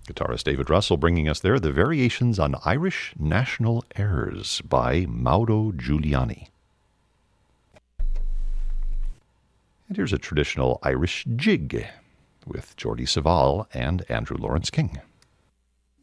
Guitarist David Russell bringing us there the Variations on Irish National Airs by Maudo Giuliani. And here's a traditional Irish jig with Geordie Savall and Andrew Lawrence King.